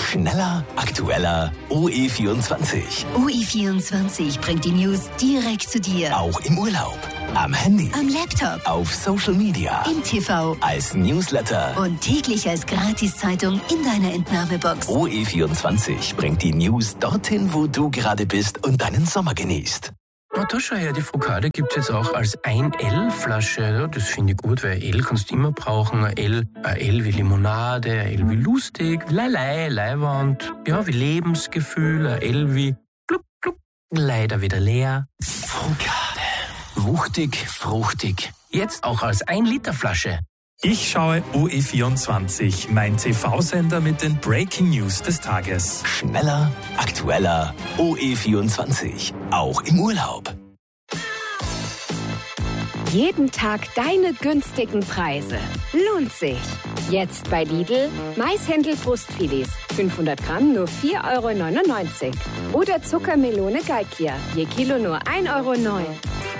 Schneller, aktueller, OE24. OE24 bringt die News direkt zu dir. Auch im Urlaub, am Handy, am Laptop, auf Social Media, im TV, als Newsletter und täglich als Gratiszeitung in deiner Entnahmebox. OE24 bringt die News dorthin, wo du gerade bist und deinen Sommer genießt. Oh, da schau her, die Focaccia gibt es jetzt auch als 1L-Flasche. Ja, das finde ich gut, weil L kannst du immer brauchen. Ein L wie Limonade, ein L wie lustig, Leiwand, ja, wie Lebensgefühl, ein L wie gluck, gluck, leider wieder leer. Focaccia. Wuchtig, fruchtig. Jetzt auch als 1-Liter-Flasche. Ich schaue OE24, mein TV-Sender mit den Breaking News des Tages. Schneller, aktueller, OE24. Auch im Urlaub. Jeden Tag deine günstigen Preise. Lohnt sich. Jetzt bei Lidl Maishändel-Brustfilets. 500 Gramm nur 4,99 €. Oder Zuckermelone Galkia. Je Kilo nur 1,09 €.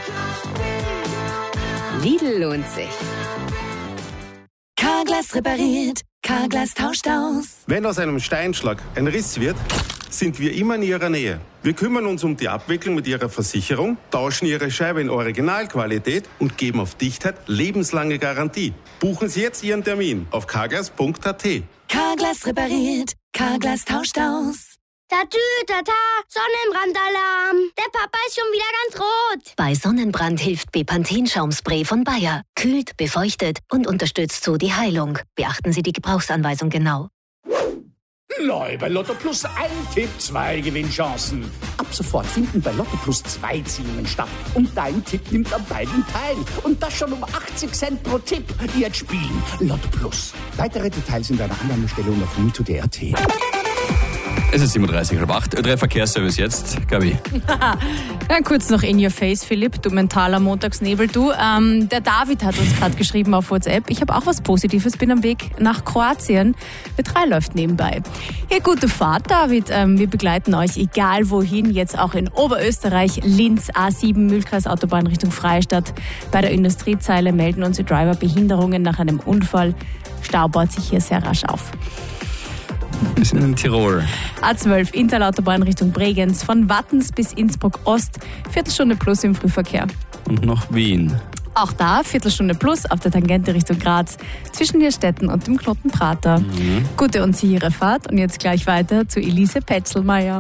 Lidl lohnt sich. Carglass repariert, Carglass tauscht aus. Wenn aus einem Steinschlag ein Riss wird, sind wir immer in Ihrer Nähe. Wir kümmern uns um die Abwicklung mit Ihrer Versicherung, tauschen Ihre Scheibe in Originalqualität und geben auf Dichtheit lebenslange Garantie. Buchen Sie jetzt Ihren Termin auf carglass.at. Carglass repariert, Carglass tauscht aus. Tatü, tata, Sonnenbrandalarm. Der Papa ist schon wieder ganz rot. Bei Sonnenbrand hilft Bepanthen-Schaumspray von Bayer. Kühlt, befeuchtet und unterstützt so die Heilung. Beachten Sie die Gebrauchsanweisung genau. Neu bei Lotto Plus ein Tipp, 2 Gewinnchancen. Ab sofort finden bei Lotto Plus 2 Ziehungen statt. Und dein Tipp nimmt an beiden teil. Und das schon um 80 Cent pro Tipp. Jetzt spielen Lotto Plus. Weitere Details in deiner Annahmestelle und auf win2.at. Es ist 37,8. Der Verkehrsservice jetzt, Gabi. Ja, kurz noch in your face, Philipp, du mentaler Montagsnebel. Du, der David hat uns gerade geschrieben auf WhatsApp. Ich habe auch was Positives, bin am Weg nach Kroatien. B3 läuft nebenbei. Hey, gute Fahrt, David. Wir begleiten euch egal wohin, jetzt auch in Oberösterreich, Linz, A7, Mühlkreis, Autobahn Richtung Freistadt. Bei der Industriezeile melden uns die Driver Behinderungen nach einem Unfall. Stau baut sich hier sehr rasch auf. Wir sind in Tirol. A12, Intalautobahn Richtung Bregenz, von Wattens bis Innsbruck Ost, Viertelstunde plus im Frühverkehr. Und noch Wien. Auch da, Viertelstunde plus auf der Tangente Richtung Graz, zwischen Nierstetten und dem Knoten Prater. Gute und sichere Fahrt und jetzt gleich weiter zu Elise Petzelmeier.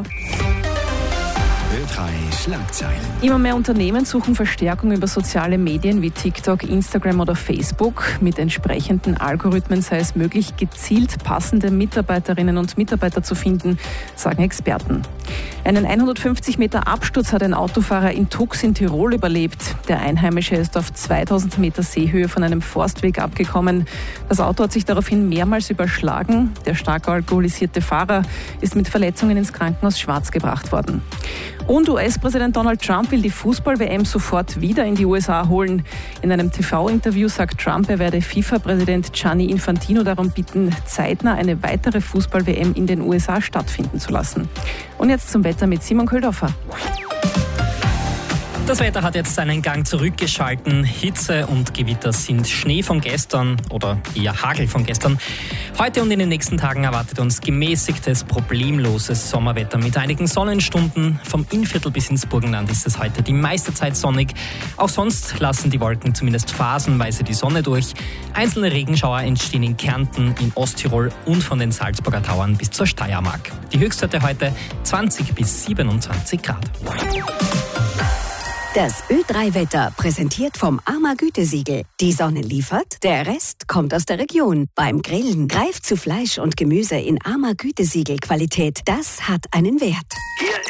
Ö3 Schlagzeilen. Immer mehr Unternehmen suchen Verstärkung über soziale Medien wie TikTok, Instagram oder Facebook. Mit entsprechenden Algorithmen sei es möglich, gezielt passende Mitarbeiterinnen und Mitarbeiter zu finden, sagen Experten. Einen 150 Meter Absturz hat ein Autofahrer in Tux in Tirol überlebt. Der Einheimische ist auf 2000 Meter Seehöhe von einem Forstweg abgekommen. Das Auto hat sich daraufhin mehrmals überschlagen. Der stark alkoholisierte Fahrer ist mit Verletzungen ins Krankenhaus Schwarz gebracht worden. Und US-Präsident Donald Trump will die Fußball-WM sofort wieder in die USA holen. In einem TV-Interview sagt Trump, er werde FIFA-Präsident Gianni Infantino darum bitten, zeitnah eine weitere Fußball-WM in den USA stattfinden zu lassen. Und jetzt zum Wetter mit Simon Köldhofer. Das Wetter hat jetzt seinen Gang zurückgeschalten. Hitze und Gewitter sind Schnee von gestern oder eher Hagel von gestern. Heute und in den nächsten Tagen erwartet uns gemäßigtes, problemloses Sommerwetter mit einigen Sonnenstunden. Vom Innviertel bis ins Burgenland ist es heute die meiste Zeit sonnig. Auch sonst lassen die Wolken zumindest phasenweise die Sonne durch. Einzelne Regenschauer entstehen in Kärnten, in Osttirol und von den Salzburger Tauern bis zur Steiermark. Die Höchstwerte heute 20 bis 27 Grad. Das Ö3-Wetter präsentiert vom AMA Gütesiegel. Die Sonne liefert, der Rest kommt aus der Region. Beim Grillen greift zu Fleisch und Gemüse in AMA Gütesiegel Qualität. Das hat einen Wert.